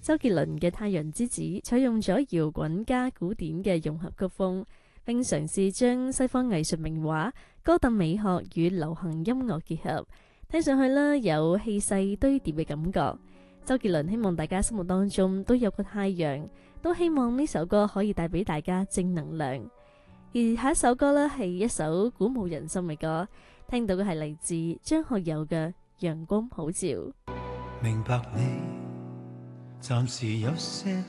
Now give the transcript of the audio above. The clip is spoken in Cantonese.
周杰倫嘅《太陽之子》採用咗搖滾加古典嘅融合曲風，並嘗試將西方藝術名畫、哥特美學與流行音樂結合，聽上去啦有氣勢堆疊嘅感覺。周杰倫希望大家心目當中都有個太陽，都希望呢首歌可以帶俾大家正能量。而下一首歌呢，係一首鼓舞人心嘅歌，聽到嘅係嚟自張學友嘅《陽光普照》。 明白你暫時有些